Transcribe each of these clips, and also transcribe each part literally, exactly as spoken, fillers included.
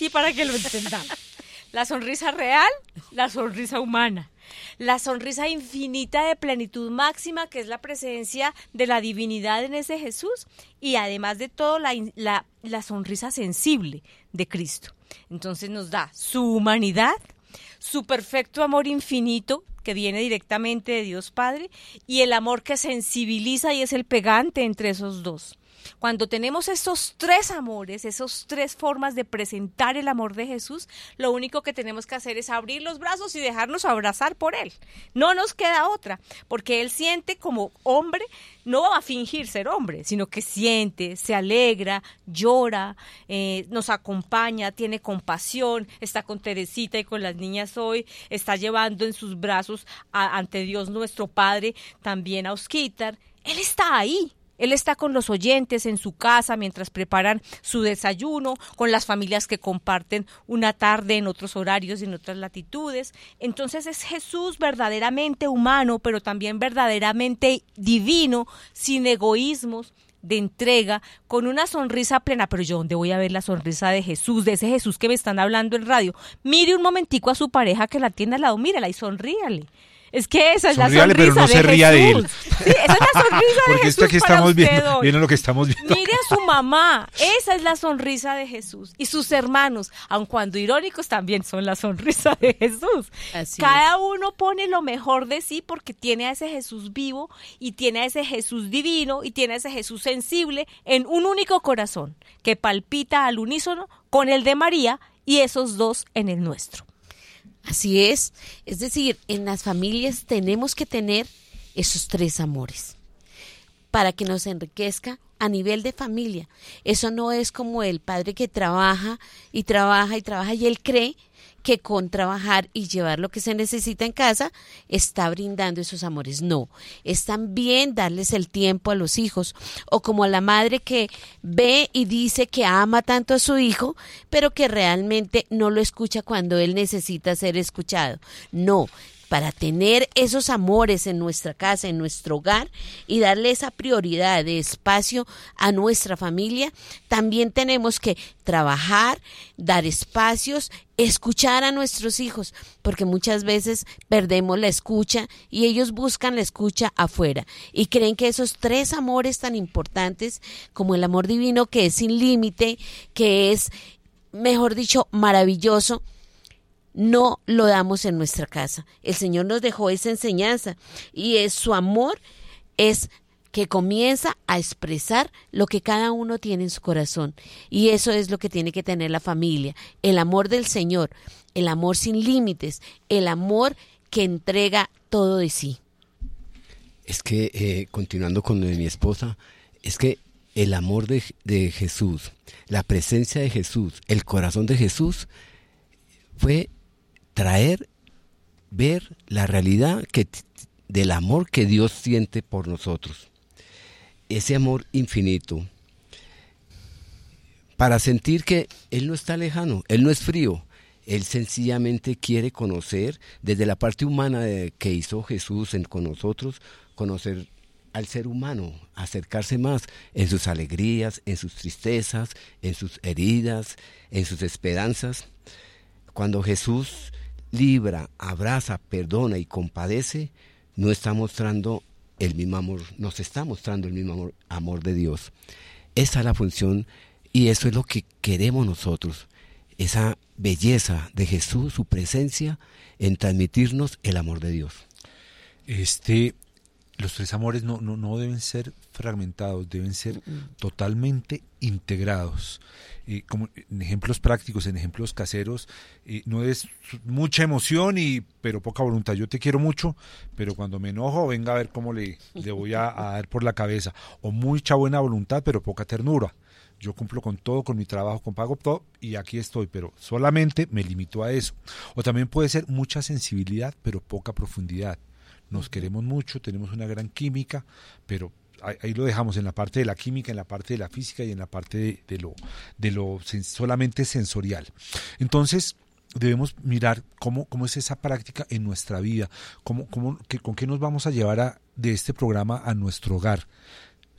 así para que lo entendamos. La sonrisa real, la sonrisa humana. La sonrisa infinita de plenitud máxima, que es la presencia de la divinidad en ese Jesús, y además de todo la, la, la sonrisa sensible de Cristo. Entonces nos da su humanidad, su perfecto amor infinito, que viene directamente de Dios Padre, y el amor que sensibiliza y es el pegante entre esos dos. Cuando tenemos esos tres amores, esas tres formas de presentar el amor de Jesús, lo único que tenemos que hacer es abrir los brazos y dejarnos abrazar por Él. No nos queda otra, porque Él siente como hombre, no va a fingir ser hombre, sino que siente, se alegra, llora, eh, nos acompaña, tiene compasión, está con Teresita y con las niñas hoy, está llevando en sus brazos a, ante Dios nuestro Padre también a Osquitar. Él está ahí. Él está con los oyentes en su casa mientras preparan su desayuno, con las familias que comparten una tarde en otros horarios y en otras latitudes. Entonces es Jesús verdaderamente humano, pero también verdaderamente divino, sin egoísmos, de entrega, con una sonrisa plena. Pero yo, ¿dónde voy a ver la sonrisa de Jesús, de ese Jesús que me están hablando en radio? Mire un momentico a su pareja que la tiene al lado, mírela y sonríale. Es que esa es Sonríale, la sonrisa pero no de se ría Jesús. de él. Sí, esa es la sonrisa de Porque Jesús. esto aquí para estamos usted viendo, hoy. viendo lo que estamos viendo. Mire a su mamá, esa es la sonrisa de Jesús. Y sus hermanos, aun cuando irónicos, también son la sonrisa de Jesús. Así Cada es. uno pone lo mejor de sí porque tiene a ese Jesús vivo y tiene a ese Jesús divino y tiene a ese Jesús sensible en un único corazón que palpita al unísono con el de María y esos dos en el nuestro. Así es, es decir, en las familias tenemos que tener esos tres amores para que nos enriquezca a nivel de familia. Eso no es como el padre que trabaja y trabaja y trabaja y él cree que con trabajar y llevar lo que se necesita en casa está brindando esos amores. No, es también darles el tiempo a los hijos, o como a la madre que ve y dice que ama tanto a su hijo, pero que realmente no lo escucha cuando él necesita ser escuchado. No, para tener esos amores en nuestra casa, en nuestro hogar, y darle esa prioridad de espacio a nuestra familia, también tenemos que trabajar, dar espacios, escuchar a nuestros hijos, porque muchas veces perdemos la escucha y ellos buscan la escucha afuera y creen que esos tres amores tan importantes como el amor divino, que es sin límite, que es, mejor dicho, maravilloso, no lo damos en nuestra casa. El Señor nos dejó esa enseñanza y es su amor es que comienza a expresar lo que cada uno tiene en su corazón, y eso es lo que tiene que tener la familia, el amor del Señor, el amor sin límites, el amor que entrega todo de sí. Es que, eh, continuando con lo de mi esposa, es que el amor de, de Jesús, la presencia de Jesús, el corazón de Jesús fue traer, ver la realidad que, del amor que Dios siente por nosotros. Ese amor infinito, para sentir que Él no está lejano, Él no es frío, Él sencillamente quiere conocer, desde la parte humana de, que hizo Jesús en, con nosotros, conocer al ser humano, acercarse más en sus alegrías, en sus tristezas, en sus heridas, en sus esperanzas. Cuando Jesús libra, abraza, perdona y compadece, no está mostrando el mismo amor, nos está mostrando el mismo amor, amor de Dios. Esa es la función y eso es lo que queremos nosotros, esa belleza de Jesús, su presencia en transmitirnos el amor de Dios. Este, los tres amores no, no, no deben ser fragmentados, deben ser uh-uh. totalmente integrados. Eh, como en ejemplos prácticos, en ejemplos caseros, eh, no es mucha emoción y pero poca voluntad. Yo te quiero mucho, pero cuando me enojo, venga a ver cómo le, le voy a, a dar por la cabeza. O mucha buena voluntad, pero poca ternura. Yo cumplo con todo, con mi trabajo, con pago todo, y aquí estoy, pero solamente me limito a eso. O también puede ser mucha sensibilidad, pero poca profundidad. Nos queremos mucho, tenemos una gran química, pero ahí lo dejamos en la parte de la química, en la parte de la física y en la parte de, de lo de lo sen, solamente sensorial. Entonces debemos mirar cómo, cómo es esa práctica en nuestra vida, cómo, cómo, que, con qué nos vamos a llevar a, de este programa a nuestro hogar.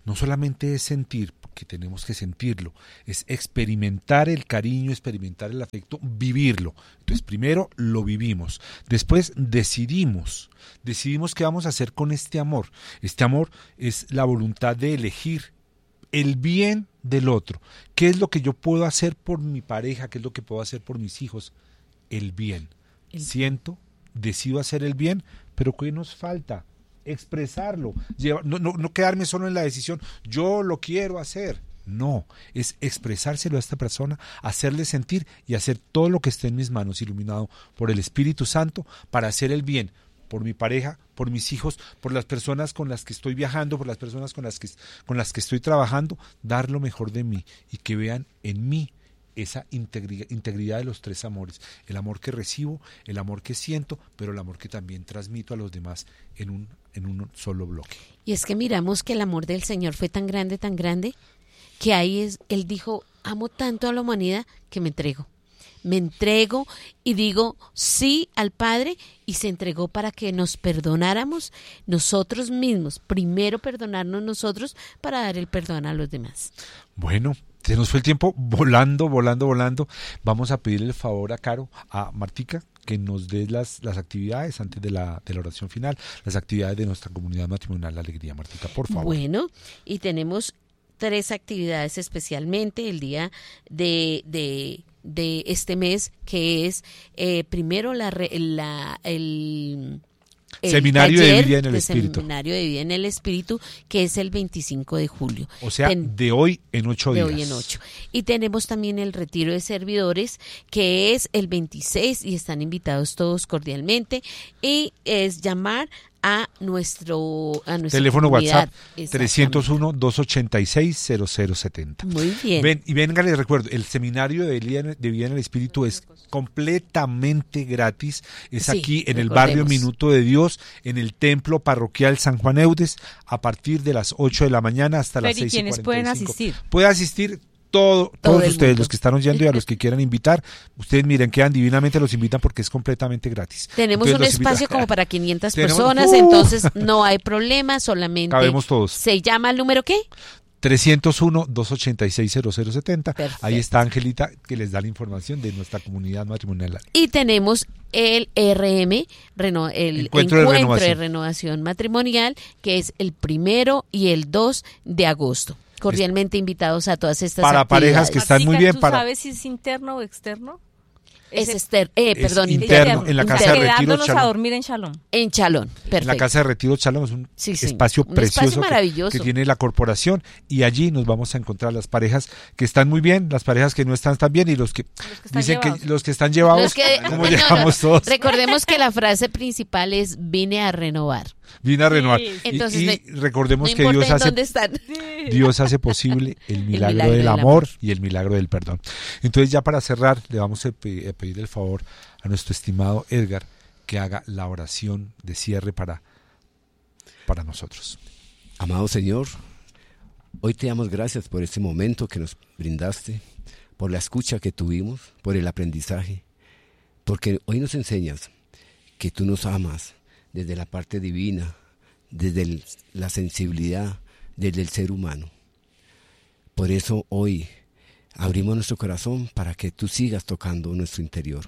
no solamente es sentir, porque tenemos que sentirlo, es experimentar el cariño, experimentar el afecto, vivirlo. Entonces primero lo vivimos, después decidimos, decidimos qué vamos a hacer con este amor. Este amor es la voluntad de elegir el bien del otro. ¿Qué es lo que yo puedo hacer por mi pareja? ¿Qué es lo que puedo hacer por mis hijos? El bien. El... Siento, decido hacer el bien, pero ¿qué nos falta? Expresarlo, llevar, no, no, no quedarme solo en la decisión, yo lo quiero hacer. No, es expresárselo a esta persona, hacerle sentir y hacer todo lo que esté en mis manos, iluminado por el Espíritu Santo, para hacer el bien por mi pareja, por mis hijos, por las personas con las que estoy viajando, por las personas con las que, con las que estoy trabajando, dar lo mejor de mí y que vean en mí esa integridad, integridad de los tres amores, el amor que recibo, el amor que siento, pero el amor que también transmito a los demás en un, en un solo bloque. Y es que miramos que el amor del Señor fue tan grande, tan grande, que ahí es, Él dijo, amo tanto a la humanidad que me entrego. Me entrego y digo sí al Padre, y se entregó para que nos perdonáramos nosotros mismos, primero perdonarnos nosotros para dar el perdón a los demás. Bueno, se nos fue el tiempo volando, volando, volando. Vamos a pedirle el favor a Caro, a Martica, que nos dé las, las actividades antes de la, de la oración final, las actividades de nuestra comunidad matrimonial La Alegría. Martica, por favor. Bueno, y tenemos tres actividades especialmente el día de, de, de este mes, que es eh, primero la, la el... El Seminario de Vida en el Espíritu. Seminario de Vida en el Espíritu, que es el veinticinco de julio. O sea, Ten, de hoy en ocho días. De hoy en ocho. Y tenemos también el retiro de servidores, que es el veintiséis, y están invitados todos cordialmente. Y es llamar a nuestro a nuestra teléfono comunidad. WhatsApp trescientos uno, doscientos ochenta y seis, cero cero setenta. Muy bien. Ven, y venga, les recuerdo, el Seminario de Vida, de Vida en el Espíritu es completamente gratis. Es sí, aquí en el barrio Minuto de Dios, en el Templo Parroquial San Juan Eudes, a partir de las ocho de la mañana hasta Pero las seis y cuarenta y cinco. ¿Quiénes pueden asistir? Puede asistir todo, Todo todos ustedes, mundo. los que están oyendo y a los que quieran invitar. Ustedes miren, quedan divinamente, los invitan porque es completamente gratis. Tenemos Entonces, un espacio invita... como para quinientas Tenemos... personas, ¡Uh! entonces no hay problema, solamente cabemos todos. ¿Se llama el número qué? trescientos uno, doscientos ochenta y seis, cero cero setenta. Perfecto. Ahí está Angelita, que les da la información de nuestra comunidad matrimonial. Y tenemos el R M, reno, el Encuentro, Encuentro de, de, renovación. de Renovación Matrimonial, que es el primero y el dos de agosto. Cordialmente invitados a todas estas para actividades. parejas que están muy bien. ¿Tú para sabes si es interno o externo? Es externo, eh, es perdón, interno, interno, en la interno. casa de retiro Quedándonos Chalón. a dormir en Shalom. En Chalón, perfecto. En la casa de retiro Chalón es un Sí, sí. espacio Un precioso espacio maravilloso. que, que tiene la corporación, y allí nos vamos a encontrar las parejas que están muy bien, las parejas que no están tan bien y los que, Los que están dicen llevados. que los que están llevados, Los que- como no, llevamos no. todos. Recordemos que la frase principal es vine a renovar. Vine a renovar. Sí. Y- Entonces, y, no- recordemos No que importa Dios en hace dónde están. Dios hace posible el milagro, milagro del, del amor, amor. y el milagro del perdón. Entonces, ya para cerrar, le vamos a pe- a pedir el favor a nuestro estimado Edgar que haga la oración de cierre para, para nosotros. Amado Señor, hoy te damos gracias por este momento que nos brindaste, por la escucha que tuvimos, por el aprendizaje, porque hoy nos enseñas que tú nos amas desde la parte divina, desde el- la sensibilidad, desde el ser humano. Por eso hoy abrimos nuestro corazón para que tú sigas tocando nuestro interior.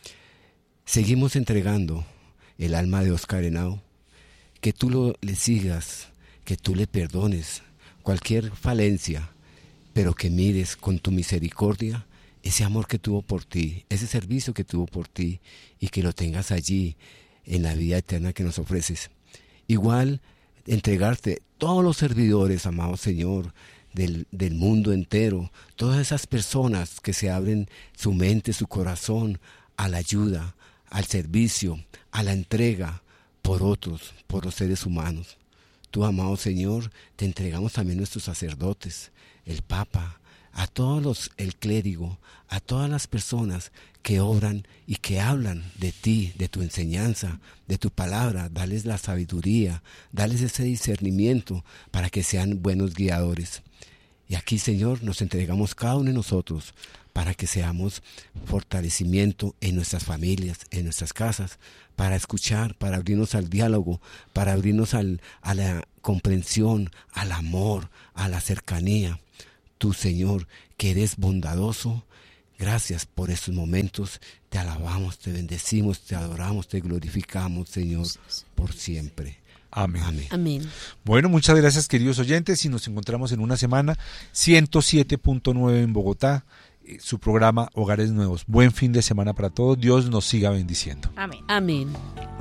Seguimos entregando el alma de Oscar Henao, que tú lo, le sigas, que tú le perdones cualquier falencia, pero que mires con tu misericordia ese amor que tuvo por ti, ese servicio que tuvo por ti, y que lo tengas allí en la vida eterna que nos ofreces. Igual, entregarte todos los servidores, amado Señor, del, del mundo entero, todas esas personas que se abren su mente, su corazón a la ayuda, al servicio, a la entrega por otros, por los seres humanos. Tú, amado Señor, te entregamos también nuestros sacerdotes, el Papa, a todos los, el clérigo, a todas las personas que obran y que hablan de ti, de tu enseñanza, de tu palabra. Dales la sabiduría, dales ese discernimiento para que sean buenos guiadores. Y aquí, Señor, nos entregamos cada uno de nosotros para que seamos fortalecimiento en nuestras familias, en nuestras casas, para escuchar, para abrirnos al diálogo, para abrirnos al, a la comprensión, al amor, a la cercanía. Tú, Señor, que eres bondadoso, gracias por estos momentos. Te alabamos, te bendecimos, te adoramos, te glorificamos, Señor, por siempre. Amén. Amén. Amén. Bueno, muchas gracias, queridos oyentes, y nos encontramos en una semana. ciento siete punto nueve en Bogotá, eh, su programa Hogares Nuevos. Buen fin de semana para todos. Dios nos siga bendiciendo. Amén. Amén.